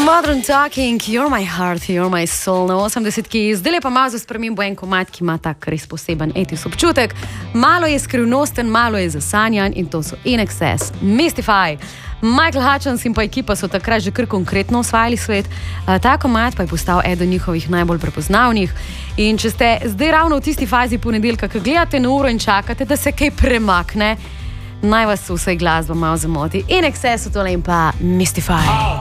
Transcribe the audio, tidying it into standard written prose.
Modern Talking, You're My Heart, You're My Soul na 80-ki. Zdaj pa malo za spremembo en komad, ki ima tak res poseben etis občutek. Malo je skrivnosten, malo je zasanjan in to so INXS, Mystify. Michael Hutchence in pa ekipa so takrat že kar konkretno osvajali svet. Ta komad pa je postal eden njihovih najbolj prepoznavnih. In če ste zdaj ravno v tisti fazi ponedeljka, ko gledate na uro in čakate, da se kaj premakne, naj vas vsej glasba malo zamoti. INXS so tole in pa Mystify.